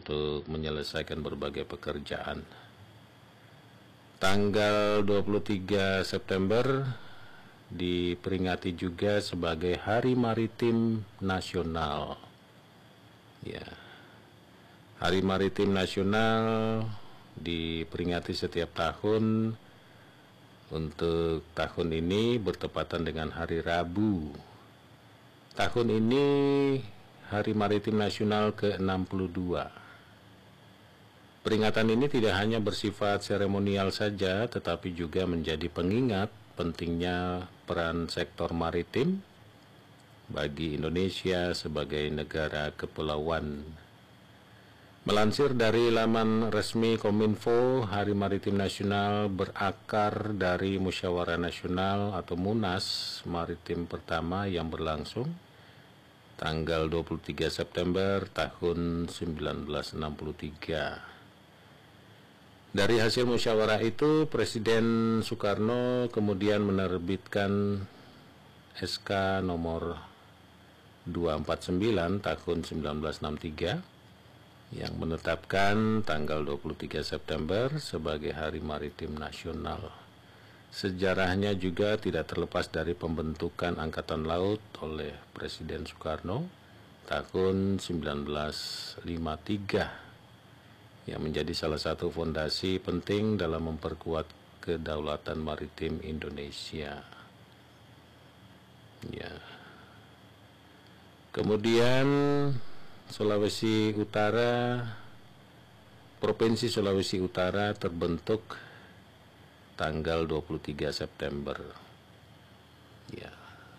untuk menyelesaikan berbagai pekerjaan. Tanggal 23 September diperingati juga sebagai Hari Maritim Nasional. Ya. Hari Maritim Nasional diperingati setiap tahun. Untuk tahun ini bertepatan dengan hari Rabu. Tahun ini Hari Maritim Nasional ke-62. Peringatan ini tidak hanya bersifat seremonial saja, tetapi juga menjadi pengingat pentingnya peran sektor maritim bagi Indonesia sebagai negara kepulauan. Melansir dari laman resmi Kominfo, Hari Maritim Nasional berakar dari Musyawarah Nasional atau Munas Maritim pertama yang berlangsung tanggal 23 September tahun 1963. Dari hasil musyawarah itu, Presiden Soekarno kemudian menerbitkan SK nomor 249 tahun 1963 yang menetapkan tanggal 23 September sebagai Hari Maritim Nasional. Sejarahnya juga tidak terlepas dari pembentukan Angkatan Laut oleh Presiden Soekarno tahun 1953 yang menjadi salah satu fondasi penting dalam memperkuat kedaulatan maritim Indonesia. Ya. Kemudian Provinsi Sulawesi Utara terbentuk tanggal 23 September. Ya.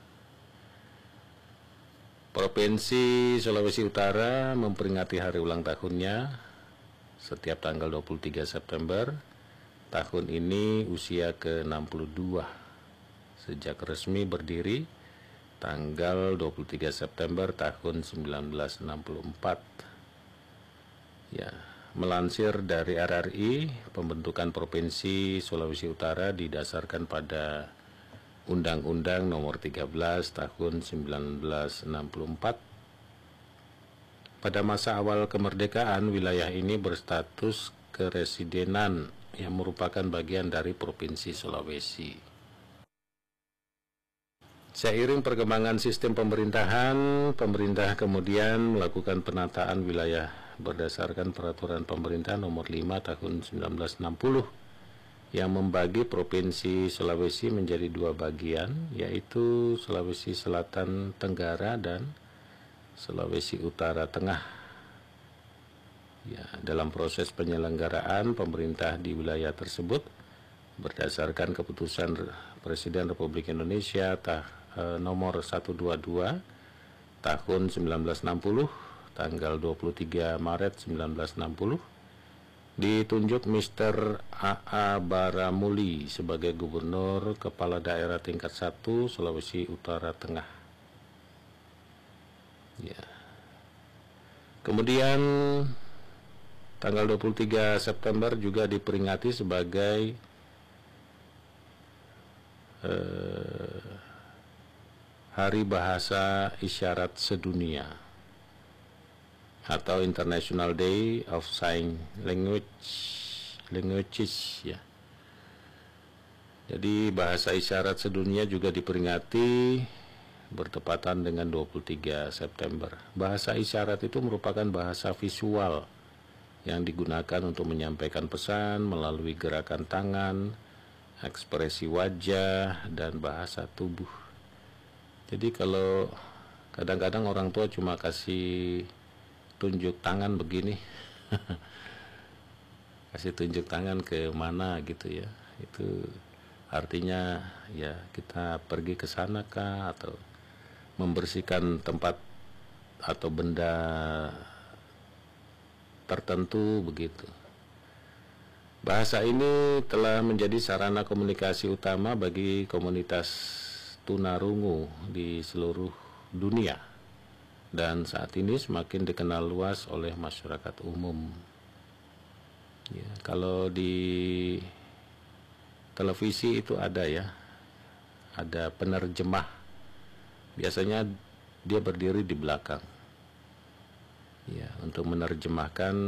Provinsi Sulawesi Utara memperingati hari ulang tahunnya setiap tanggal 23 September. Tahun ini usia ke-62 sejak resmi berdiri tanggal 23 September tahun 1964. Ya, melansir dari RRI, pembentukan Provinsi Sulawesi Utara didasarkan pada Undang-Undang Nomor 13 Tahun 1964. Pada masa awal kemerdekaan, wilayah ini berstatus keresidenan yang merupakan bagian dari Provinsi Sulawesi. Seiring perkembangan sistem pemerintahan, pemerintah kemudian melakukan penataan wilayah berdasarkan Peraturan Pemerintah Nomor 5 Tahun 1960 yang membagi Provinsi Sulawesi menjadi dua bagian, yaitu Sulawesi Selatan Tenggara dan Sulawesi Utara Tengah. Ya, dalam proses penyelenggaraan pemerintah di wilayah tersebut berdasarkan keputusan Presiden Republik Indonesia nomor 122 tahun 1960 tanggal 23 Maret 1960 ditunjuk Mr. A.A. Baramuli sebagai Gubernur Kepala Daerah tingkat 1 Sulawesi Utara Tengah. Ya. Kemudian tanggal 23 September juga diperingati sebagai Hari Bahasa Isyarat Sedunia atau International Day of Sign Languages ya. Jadi bahasa isyarat sedunia juga diperingati bertepatan dengan 23 September. Bahasa isyarat itu merupakan bahasa visual yang digunakan untuk menyampaikan pesan melalui gerakan tangan, ekspresi wajah, dan bahasa tubuh. Jadi kalau kadang-kadang orang tua cuma kasih tunjuk tangan begini, kasih tunjuk tangan ke mana gitu ya, itu artinya ya kita pergi ke sana kah, atau membersihkan tempat atau benda tertentu begitu. Bahasa ini telah menjadi sarana komunikasi utama bagi komunitas tunarungu di seluruh dunia dan saat ini semakin dikenal luas oleh masyarakat umum. Ya, kalau di televisi itu ada ya, ada penerjemah. Biasanya dia berdiri di belakang. Ya, untuk menerjemahkan